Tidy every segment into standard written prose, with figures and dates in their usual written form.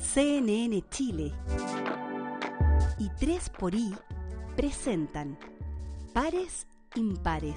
CNN Chile y 3xI presentan Pares Impares.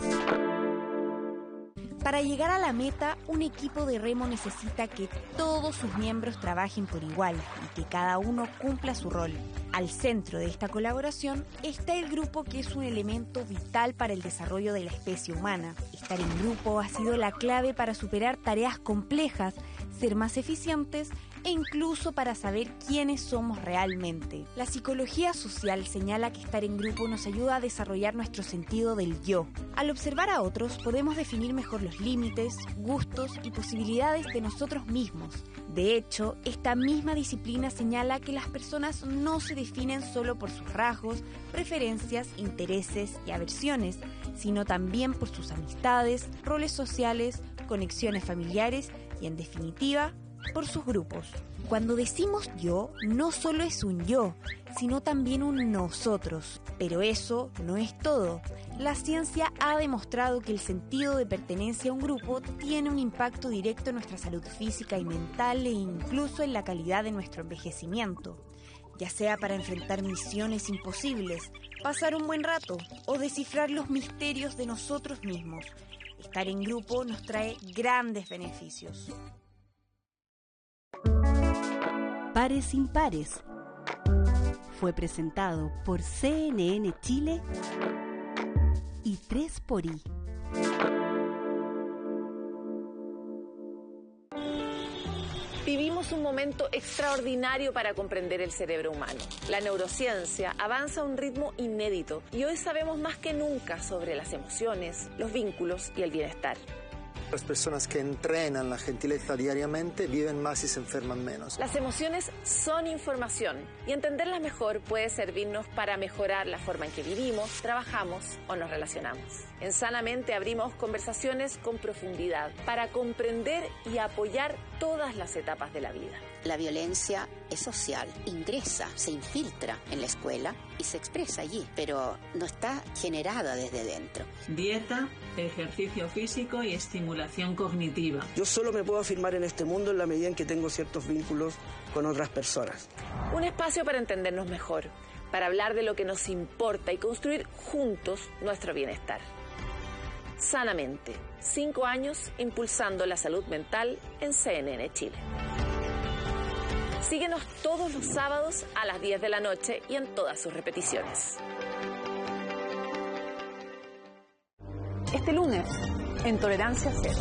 Para llegar a la meta, un equipo de remo necesita que todos sus miembros trabajen por igual y que cada uno cumpla su rol. Al centro de esta colaboración está el grupo, que es un elemento vital para el desarrollo de la especie humana. Estar en grupo ha sido la clave para superar tareas complejas, ser más eficientes e incluso para saber quiénes somos realmente. La psicología social señala que estar en grupo nos ayuda a desarrollar nuestro sentido del yo. Al observar a otros podemos definir mejor los límites, gustos y posibilidades de nosotros mismos. De hecho, esta misma disciplina señala que las personas no se definen solo por sus rasgos, preferencias, intereses y aversiones, sino también por sus amistades, roles sociales, conexiones familiares y, en definitiva, por sus grupos. Cuando decimos yo, no solo es un yo, sino también un nosotros. Pero eso no es todo. La ciencia ha demostrado que el sentido de pertenencia a un grupo tiene un impacto directo en nuestra salud física y mental e incluso en la calidad de nuestro envejecimiento. Ya sea para enfrentar misiones imposibles, pasar un buen rato o descifrar los misterios de nosotros mismos. Estar en grupo nos trae grandes beneficios. Pares Impares fue presentado por CNN Chile y 3xI. Vivimos un momento extraordinario para comprender el cerebro humano. La neurociencia avanza a un ritmo inédito y hoy sabemos más que nunca sobre las emociones, los vínculos y el bienestar. Las personas que entrenan la gentileza diariamente viven más y se enferman menos. Las emociones son información y entenderlas mejor puede servirnos para mejorar la forma en que vivimos, trabajamos o nos relacionamos. En Sanamente abrimos conversaciones con profundidad para comprender y apoyar todas las etapas de la vida. La violencia es social, ingresa, se infiltra en la escuela y se expresa allí, pero no está generada desde dentro. Dieta, ejercicio físico y estimulación cognitiva. Yo solo me puedo afirmar en este mundo en la medida en que tengo ciertos vínculos con otras personas. Un espacio para entendernos mejor, para hablar de lo que nos importa y construir juntos nuestro bienestar. Sanamente, 5 años impulsando la salud mental en CNN Chile. Síguenos todos los sábados a las 10 de la noche y en todas sus repeticiones. Este lunes, en Tolerancia Cero.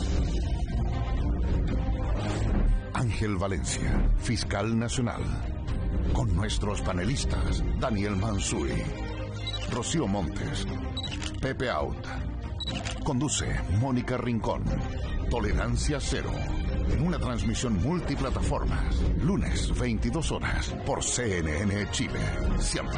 Ángel Valencia, fiscal nacional. Con nuestros panelistas, Daniel Mansuy, Rocío Montes, Pepe Out. Conduce Mónica Rincón. Tolerancia Cero. En una transmisión multiplataformas. Lunes, 22 horas. Por CNN Chile. Siempre.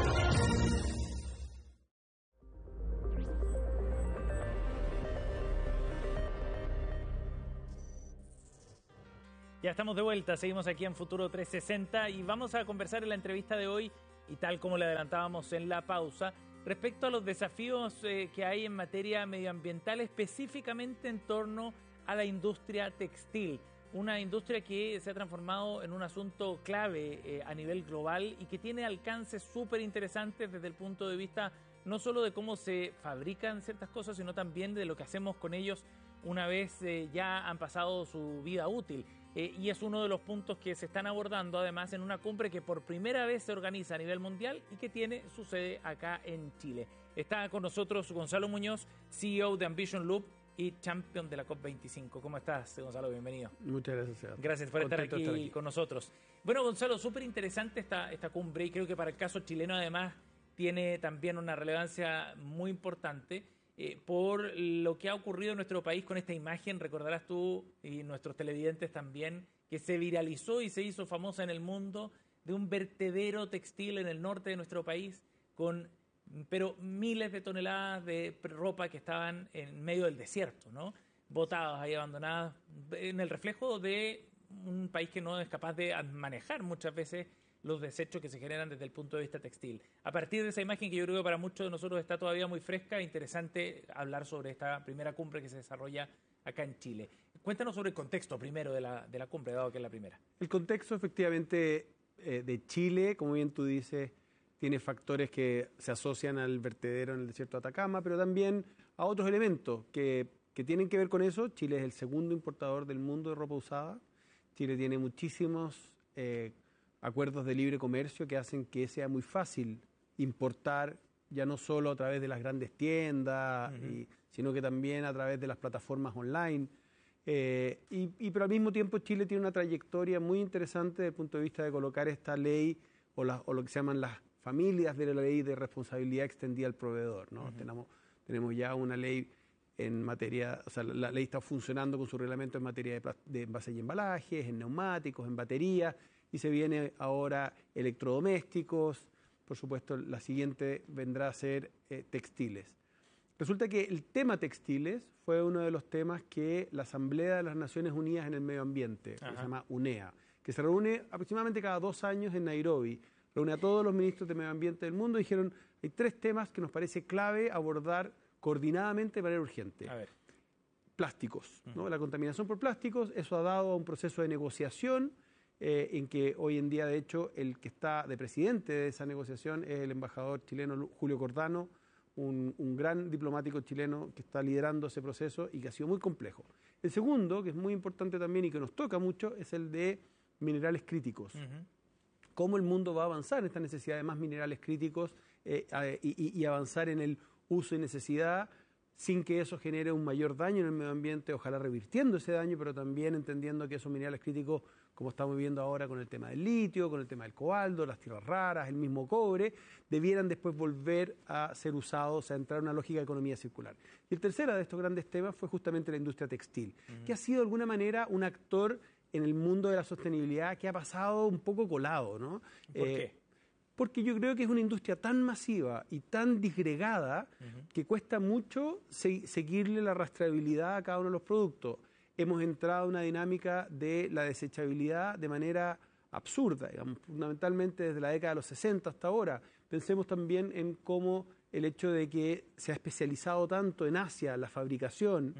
Ya estamos de vuelta, seguimos aquí en Futuro 360 y vamos a conversar en la entrevista de hoy, y tal como le adelantábamos en la pausa, respecto a los desafíos que hay en materia medioambiental, específicamente en torno a la industria textil. Una industria que se ha transformado en un asunto clave a nivel global y que tiene alcances súper interesantes desde el punto de vista no solo de cómo se fabrican ciertas cosas, sino también de lo que hacemos con ellos una vez ya han pasado su vida útil. Y es uno de los puntos que se están abordando además en una cumbre que por primera vez se organiza a nivel mundial y que tiene su sede acá en Chile. Está con nosotros Gonzalo Muñoz, CEO de Ambition Loop y champion de la COP25. ¿Cómo estás, Gonzalo? Bienvenido. Muchas gracias, Sebastián. Gracias por estar aquí con nosotros. Bueno, Gonzalo, súper interesante esta cumbre y creo que para el caso chileno además tiene también una relevancia muy importante por lo que ha ocurrido en nuestro país con esta imagen, recordarás tú y nuestros televidentes también, que se viralizó y se hizo famosa en el mundo de un vertedero textil en el norte de nuestro país con miles de toneladas de ropa que estaban en medio del desierto, ¿no? Botadas ahí, abandonadas, en el reflejo de un país que no es capaz de manejar muchas veces los desechos que se generan desde el punto de vista textil. A partir de esa imagen que yo creo que para muchos de nosotros está todavía muy fresca, interesante hablar sobre esta primera cumbre que se desarrolla acá en Chile. Cuéntanos sobre el contexto primero de la cumbre, dado que es la primera. El contexto, efectivamente, de Chile, como bien tú dices, tiene factores que se asocian al vertedero en el desierto de Atacama, pero también a otros elementos que tienen que ver con eso. Chile es el segundo importador del mundo de ropa usada. Chile tiene muchísimos acuerdos de libre comercio que hacen que sea muy fácil importar, ya no solo a través de las grandes tiendas, sino que también a través de las plataformas online. Pero al mismo tiempo Chile tiene una trayectoria muy interesante desde el punto de vista de colocar esta ley o lo que se llaman las familias de la ley de responsabilidad extendida al proveedor, ¿no? Tenemos ya una ley en materia, o sea, la ley está funcionando con su reglamento en materia de envases y embalajes, en neumáticos, en baterías, y se viene ahora electrodomésticos. Por supuesto, la siguiente vendrá a ser textiles. Resulta que el tema textiles fue uno de los temas que la Asamblea de las Naciones Unidas en el Medio Ambiente, que se llama UNEA, que se reúne aproximadamente cada 2 años en Nairobi, reúne a todos los ministros de medio ambiente del mundo y dijeron, hay 3 temas que nos parece clave abordar coordinadamente de manera urgente. A ver. Plásticos, ¿no? La contaminación por plásticos, eso ha dado a un proceso de negociación en que hoy en día, de hecho, el que está de presidente de esa negociación es el embajador chileno Julio Cordano, un gran diplomático chileno que está liderando ese proceso y que ha sido muy complejo. El segundo, que es muy importante también y que nos toca mucho, es el de minerales críticos. Cómo el mundo va a avanzar en esta necesidad de más minerales críticos y avanzar en el uso y necesidad sin que eso genere un mayor daño en el medio ambiente, ojalá revirtiendo ese daño, pero también entendiendo que esos minerales críticos, como estamos viendo ahora con el tema del litio, con el tema del cobalto, las tierras raras, el mismo cobre, debieran después volver a ser usados, a entrar en una lógica de economía circular. Y el tercero de estos grandes temas fue justamente la industria textil, que ha sido de alguna manera un actor en el mundo de la sostenibilidad que ha pasado un poco colado, ¿no? ¿Por qué? Porque yo creo que es una industria tan masiva y tan disgregada que cuesta mucho seguirle la rastreabilidad a cada uno de los productos. Hemos entrado en una dinámica de la desechabilidad de manera absurda, digamos, fundamentalmente desde la década de los 60 hasta ahora. Pensemos también en cómo el hecho de que se ha especializado tanto en Asia la fabricación,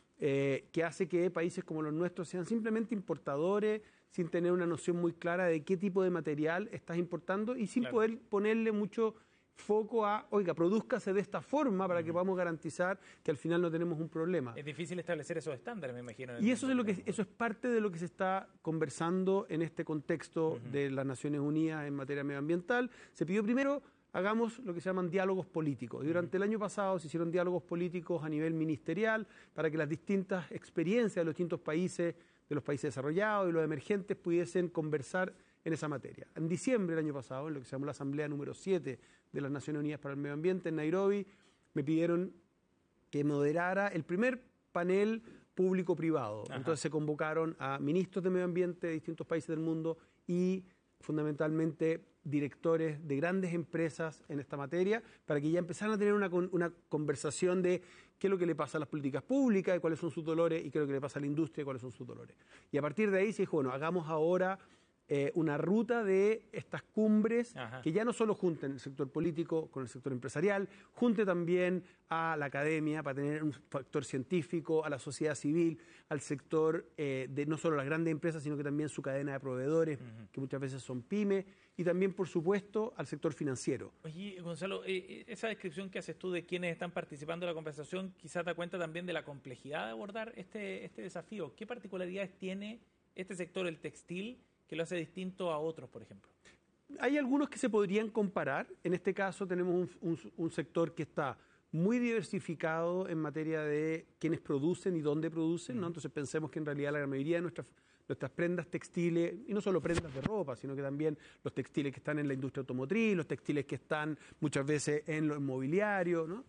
que hace que países como los nuestros sean simplemente importadores, sin tener una noción muy clara de qué tipo de material estás importando y sin poder ponerle mucho foco a, oiga, prodúzcase de esta forma para que podamos garantizar que al final no tenemos un problema. Es difícil establecer esos estándares, me imagino. Y eso es parte de lo que se está conversando en este contexto de las Naciones Unidas en materia medioambiental. Se pidió primero, hagamos lo que se llaman diálogos políticos. Y durante el año pasado se hicieron diálogos políticos a nivel ministerial para que las distintas experiencias de los distintos países, de los países desarrollados y los emergentes, pudiesen conversar en esa materia. En diciembre del año pasado, en lo que se llamó la Asamblea número 7 de las Naciones Unidas para el Medio Ambiente en Nairobi, me pidieron que moderara el primer panel público-privado. Entonces se convocaron a ministros de medio ambiente de distintos países del mundo y fundamentalmente directores de grandes empresas en esta materia, para que ya empezaran a tener una conversación de qué es lo que le pasa a las políticas públicas, de cuáles son sus dolores, y qué es lo que le pasa a la industria, y cuáles son sus dolores. Y a partir de ahí se dijo, bueno, hagamos ahora una ruta de estas cumbres que ya no solo junten el sector político con el sector empresarial, junte también a la academia para tener un factor científico, a la sociedad civil, al sector de no solo las grandes empresas, sino que también su cadena de proveedores, que muchas veces son pymes, y también, por supuesto, al sector financiero. Oye, Gonzalo, esa descripción que haces tú de quienes están participando en la conversación quizás da cuenta también de la complejidad de abordar este desafío. ¿Qué particularidades tiene este sector, el textil, que lo hace distinto a otros, por ejemplo? Hay algunos que se podrían comparar. En este caso tenemos un sector que está muy diversificado en materia de quiénes producen y dónde producen, ¿no? Entonces pensemos que en realidad la mayoría de nuestras prendas textiles, y no solo prendas de ropa, sino que también los textiles que están en la industria automotriz, los textiles que están muchas veces en lo inmobiliario, ¿no?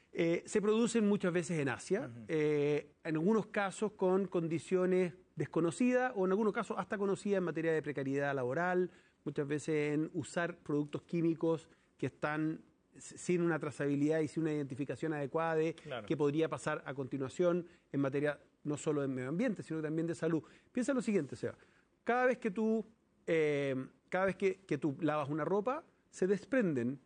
Se producen muchas veces en Asia, en algunos casos con condiciones desconocidas o en algunos casos hasta conocidas en materia de precariedad laboral, muchas veces en usar productos químicos que están sin una trazabilidad y sin una identificación adecuada de qué podría pasar a continuación en materia no solo de medio ambiente, sino también de salud. Piensa lo siguiente, Seba, cada vez que tú lavas una ropa, se desprenden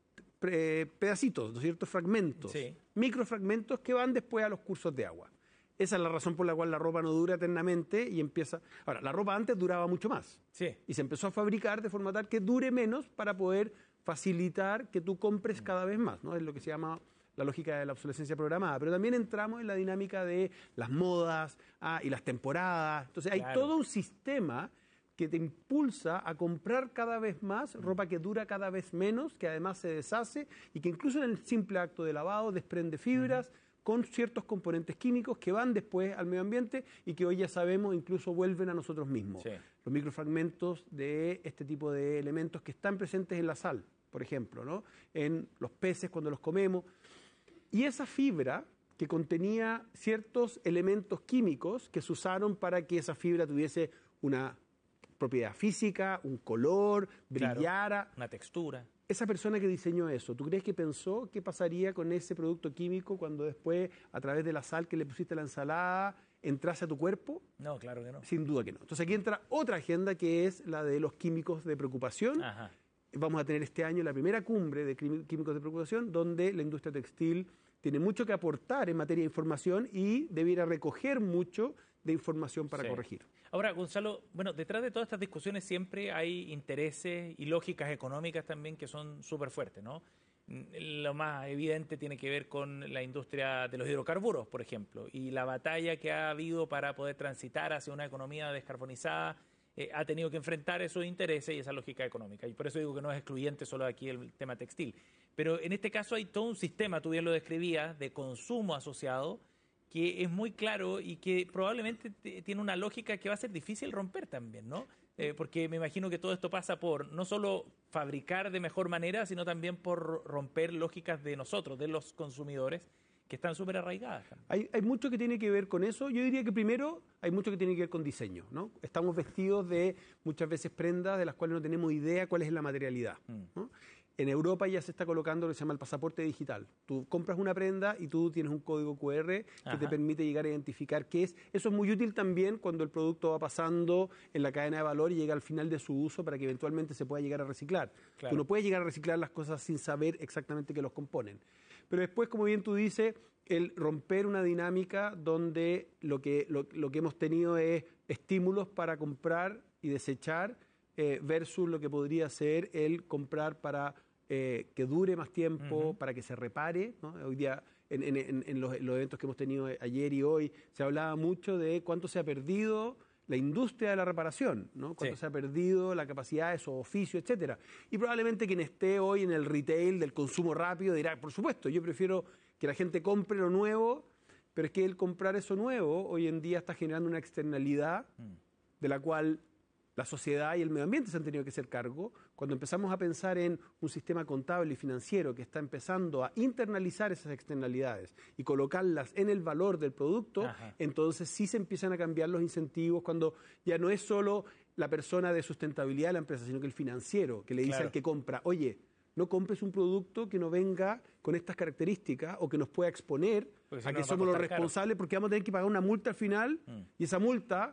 pedacitos, ¿no es cierto?, fragmentos, microfragmentos que van después a los cursos de agua. Esa es la razón por la cual la ropa no dura eternamente y empieza... Ahora, la ropa antes duraba mucho más. Sí. Y se empezó a fabricar de forma tal que dure menos para poder facilitar que tú compres cada vez más, ¿no? Es lo que se llama la lógica de la obsolescencia programada. Pero también entramos en la dinámica de las modas y las temporadas. Entonces hay todo un sistema que te impulsa a comprar cada vez más ropa que dura cada vez menos, que además se deshace y que incluso en el simple acto de lavado desprende fibras con ciertos componentes químicos que van después al medio ambiente y que hoy ya sabemos incluso vuelven a nosotros mismos. Sí. Los microfragmentos de este tipo de elementos que están presentes en la sal, por ejemplo, ¿no? En los peces cuando los comemos. Y esa fibra que contenía ciertos elementos químicos que se usaron para que esa fibra tuviese una propiedad física, un color, brillara. Claro, una textura. Esa persona que diseñó eso, ¿tú crees que pensó qué pasaría con ese producto químico cuando después, a través de la sal que le pusiste a la ensalada, entrase a tu cuerpo? No, claro que no. Sin duda que no. Entonces aquí entra otra agenda que es la de los químicos de preocupación. Ajá. Vamos a tener este año la primera cumbre de químicos de preocupación, donde la industria textil tiene mucho que aportar en materia de información y debiera recoger mucho de información para corregir. Ahora, Gonzalo, bueno, detrás de todas estas discusiones siempre hay intereses y lógicas económicas también que son súper fuertes, ¿no? Lo más evidente tiene que ver con la industria de los hidrocarburos, por ejemplo, y la batalla que ha habido para poder transitar hacia una economía descarbonizada ha tenido que enfrentar esos intereses y esa lógica económica. Y por eso digo que no es excluyente solo aquí el tema textil. Pero en este caso hay todo un sistema, tú bien lo describías, de consumo asociado, que es muy claro y que probablemente tiene una lógica que va a ser difícil romper también, ¿no? Porque me imagino que todo esto pasa por no solo fabricar de mejor manera, sino también por romper lógicas de nosotros, de los consumidores, que están súper arraigadas. Hay mucho que tiene que ver con eso. Yo diría que primero hay mucho que tiene que ver con diseño, ¿no? Estamos vestidos de muchas veces prendas de las cuales no tenemos idea cuál es la materialidad, ¿no? En Europa ya se está colocando lo que se llama el pasaporte digital. Tú compras una prenda y tú tienes un código QR que te permite llegar a identificar qué es. Eso es muy útil también cuando el producto va pasando en la cadena de valor y llega al final de su uso para que eventualmente se pueda llegar a reciclar. Claro. Tú no puedes llegar a reciclar las cosas sin saber exactamente qué los componen. Pero después, como bien tú dices, el romper una dinámica donde lo que hemos tenido es estímulos para comprar y desechar versus lo que podría ser el comprar para que dure más tiempo, para que se repare, ¿no? Hoy día, en los eventos que hemos tenido ayer y hoy, se hablaba mucho de cuánto se ha perdido la industria de la reparación, ¿no? Cuánto se ha perdido la capacidad de esos oficios, etcétera. Y probablemente quien esté hoy en el retail del consumo rápido dirá, por supuesto, yo prefiero que la gente compre lo nuevo, pero es que el comprar eso nuevo hoy en día está generando una externalidad de la cual la sociedad y el medio ambiente se han tenido que hacer cargo. Cuando empezamos a pensar en un sistema contable y financiero que está empezando a internalizar esas externalidades y colocarlas en el valor del producto, entonces sí se empiezan a cambiar los incentivos cuando ya no es solo la persona de sustentabilidad de la empresa, sino que el financiero que le dice al que compra, oye, no compres un producto que no venga con estas características o que nos pueda exponer a que somos los responsables porque vamos a tener que pagar una multa al final y esa multa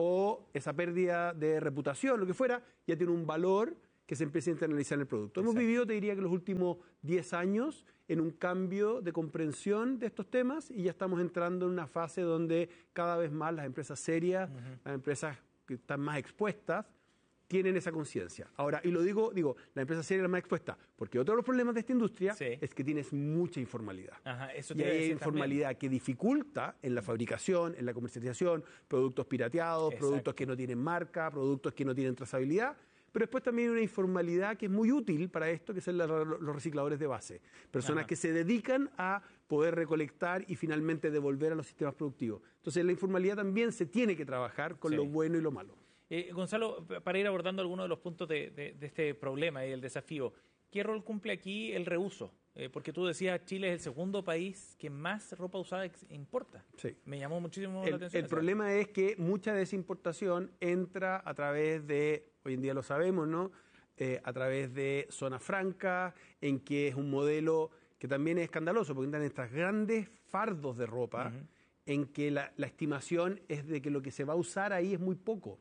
o esa pérdida de reputación, lo que fuera, ya tiene un valor que se empieza a internalizar en el producto. Hemos vivido, te diría que los últimos 10 años en un cambio de comprensión de estos temas y ya estamos entrando en una fase donde cada vez más las empresas serias, las empresas que están más expuestas, tienen esa conciencia. Ahora, y lo digo, la empresa seria es la más expuesta, porque otro de los problemas de esta industria es que tienes mucha informalidad. Eso y hay informalidad que dificulta en la fabricación, en la comercialización, productos pirateados, productos que no tienen marca, productos que no tienen trazabilidad, pero después también hay una informalidad que es muy útil para esto, que son los recicladores de base. Personas que se dedican a poder recolectar y finalmente devolver a los sistemas productivos. Entonces, la informalidad también se tiene que trabajar con lo bueno y lo malo. Gonzalo, para ir abordando algunos de los puntos de este problema y el desafío, ¿qué rol cumple aquí el reuso? Porque tú decías, Chile es el segundo país que más ropa usada importa. Sí. Me llamó muchísimo la atención. El problema es que mucha de esa importación entra a través de, hoy en día lo sabemos, ¿no? A través de zonas francas, en que es un modelo que también es escandaloso, porque entran estos grandes fardos de ropa, en que la estimación es de que lo que se va a usar ahí es muy poco.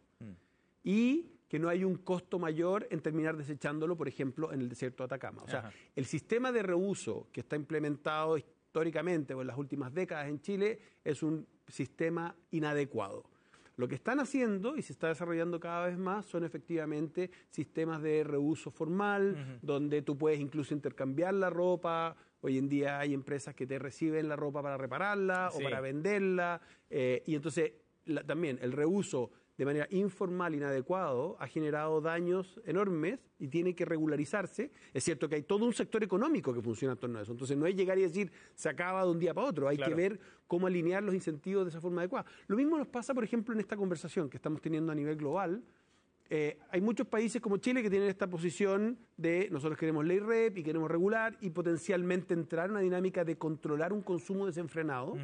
Y que no hay un costo mayor en terminar desechándolo, por ejemplo, en el desierto de Atacama. O sea, el sistema de reuso que está implementado históricamente o en las últimas décadas en Chile es un sistema inadecuado. Lo que están haciendo y se está desarrollando cada vez más son efectivamente sistemas de reuso formal, donde tú puedes incluso intercambiar la ropa. Hoy en día hay empresas que te reciben la ropa para repararla o para venderla. Y entonces también el reuso de manera informal, inadecuado, ha generado daños enormes y tiene que regularizarse. Es cierto que hay todo un sector económico que funciona en torno a eso. Entonces no es llegar y decir, se acaba de un día para otro. Hay que ver cómo alinear los incentivos de esa forma adecuada. Lo mismo nos pasa, por ejemplo, en esta conversación que estamos teniendo a nivel global. Hay muchos países como Chile que tienen esta posición de nosotros queremos ley REP y queremos regular y potencialmente entrar en una dinámica de controlar un consumo desenfrenado.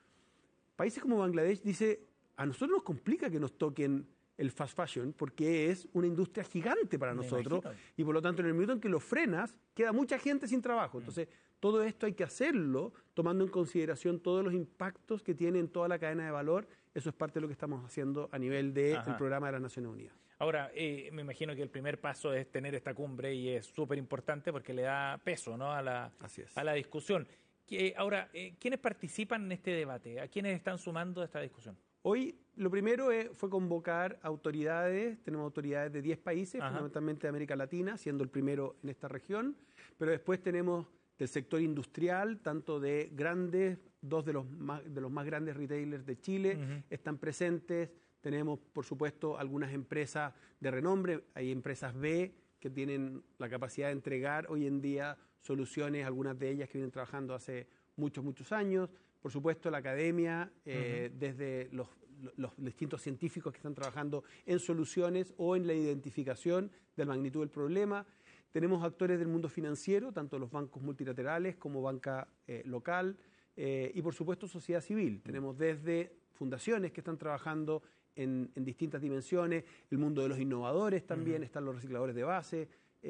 Países como Bangladesh dice, a nosotros nos complica que nos toquen el fast fashion porque es una industria gigante para nosotros y por lo tanto en el minuto en que lo frenas queda mucha gente sin trabajo. Entonces todo esto hay que hacerlo tomando en consideración todos los impactos que tiene en toda la cadena de valor. Eso es parte de lo que estamos haciendo a nivel del programa de las Naciones Unidas. Ahora, me imagino que el primer paso es tener esta cumbre y es súper importante porque le da peso, ¿no?, a la discusión. Ahora, ¿quiénes participan en este debate? ¿A quiénes están sumando a esta discusión? Hoy lo primero fue convocar autoridades, tenemos autoridades de 10 países, fundamentalmente de América Latina, siendo el primero en esta región, pero después tenemos del sector industrial, tanto de grandes, dos de los más grandes retailers de Chile están presentes, tenemos por supuesto algunas empresas de renombre, hay empresas B que tienen la capacidad de entregar hoy en día soluciones, algunas de ellas que vienen trabajando hace muchos años. Por supuesto, la academia, desde los distintos científicos que están trabajando en soluciones o en la identificación de la magnitud del problema. Tenemos actores del mundo financiero, tanto los bancos multilaterales como banca local, y por supuesto sociedad civil. Tenemos desde fundaciones que están trabajando en distintas dimensiones, el mundo de los innovadores también, están los recicladores de base.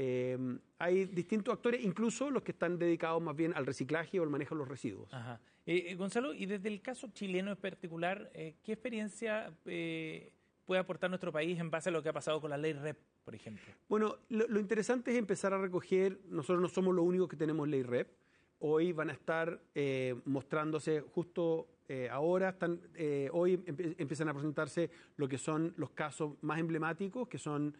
Hay distintos actores, incluso los que están dedicados más bien al reciclaje o al manejo de los residuos. Gonzalo, y desde el caso chileno en particular, ¿qué experiencia puede aportar nuestro país en base a lo que ha pasado con la ley REP, por ejemplo? Bueno, lo interesante es empezar a recoger, nosotros no somos los únicos que tenemos ley REP, hoy van a estar mostrándose justo ahora, hoy empiezan a presentarse lo que son los casos más emblemáticos, que son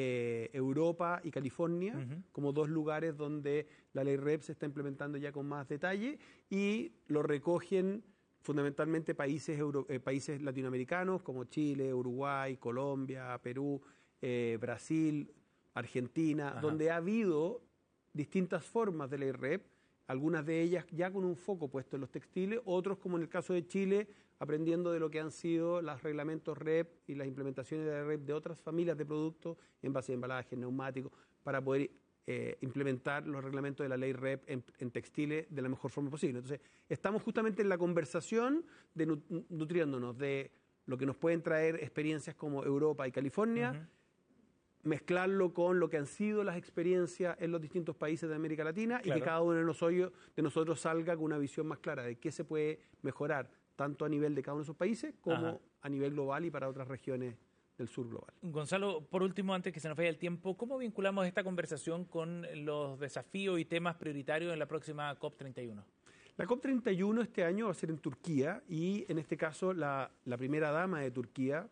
Europa y California, como dos lugares donde la ley REP se está implementando ya con más detalle y lo recogen fundamentalmente países latinoamericanos como Chile, Uruguay, Colombia, Perú, Brasil, Argentina, donde ha habido distintas formas de ley REP, algunas de ellas ya con un foco puesto en los textiles, otros como en el caso de Chile, aprendiendo de lo que han sido los reglamentos REP y las implementaciones de REP de otras familias de productos, envases de embalaje, neumáticos, para poder implementar los reglamentos de la ley REP en textiles de la mejor forma posible. Entonces, estamos justamente en la conversación de nutriéndonos de lo que nos pueden traer experiencias como Europa y California, mezclarlo con lo que han sido las experiencias en los distintos países de América Latina y que cada uno de nosotros salga con una visión más clara de qué se puede mejorar tanto a nivel de cada uno de esos países como a nivel global y para otras regiones del sur global. Gonzalo, por último, antes que se nos vaya el tiempo, ¿cómo vinculamos esta conversación con los desafíos y temas prioritarios en la próxima COP31? La COP31 este año va a ser en Turquía y en este caso la primera dama de Turquía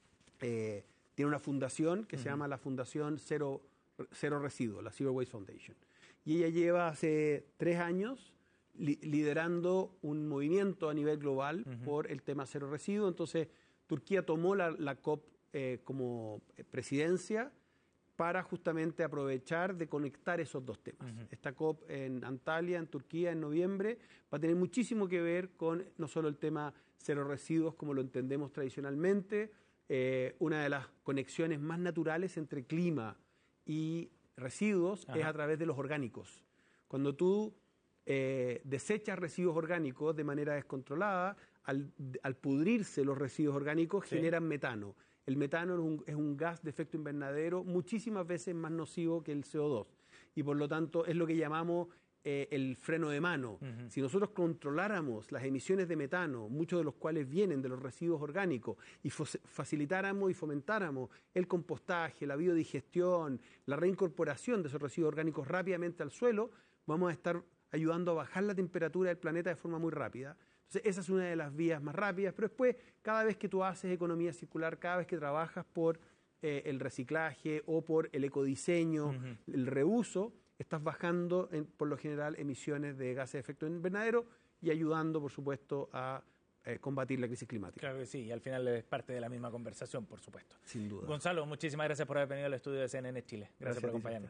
tiene una fundación que se llama la Fundación Cero Residuos, la Zero Waste Foundation. Y ella lleva hace 3 años liderando un movimiento a nivel global por el tema cero residuos. Entonces, Turquía tomó la COP como presidencia para justamente aprovechar de conectar esos dos temas. Esta COP en Antalya, en Turquía, en noviembre, va a tener muchísimo que ver con no solo el tema cero residuos como lo entendemos tradicionalmente, una de las conexiones más naturales entre clima y residuos es a través de los orgánicos. Cuando tú desechas residuos orgánicos de manera descontrolada, al pudrirse los residuos orgánicos generan metano. El metano es un gas de efecto invernadero muchísimas veces más nocivo que el CO2 y por lo tanto es lo que llamamos el freno de mano. Si nosotros controláramos las emisiones de metano, muchos de los cuales vienen de los residuos orgánicos, y facilitáramos y fomentáramos el compostaje, la biodigestión, la reincorporación de esos residuos orgánicos rápidamente al suelo, vamos a estar ayudando a bajar la temperatura del planeta de forma muy rápida. Entonces, esa es una de las vías más rápidas, pero después, cada vez que tú haces economía circular, cada vez que trabajas por el reciclaje o por el ecodiseño, el reuso, estás bajando, por lo general, emisiones de gases de efecto invernadero y ayudando, por supuesto, a combatir la crisis climática. Claro que sí, y al final es parte de la misma conversación, por supuesto. Sin duda. Gonzalo, muchísimas gracias por haber venido al estudio de CNN Chile. Gracias por acompañarnos.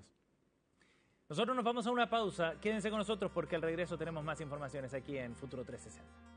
Nosotros nos vamos a una pausa. Quédense con nosotros porque al regreso tenemos más informaciones aquí en Futuro 360.